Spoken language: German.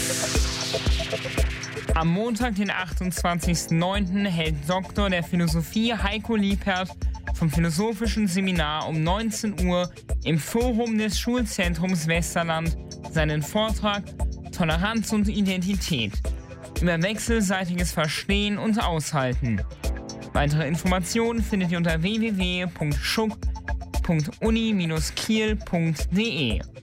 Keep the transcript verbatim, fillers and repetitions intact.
Am Montag, den achtundzwanzigsten neunten hält Doktor der Philosophie Heiko Liepert vom Philosophischen Seminar um neunzehn Uhr im Forum des Schulzentrums Westerland seinen Vortrag Toleranz und Identität über wechselseitiges Verstehen und Aushalten. Weitere Informationen findet ihr unter w w w punkt schuck punkt uni Bindestrich kiel punkt de.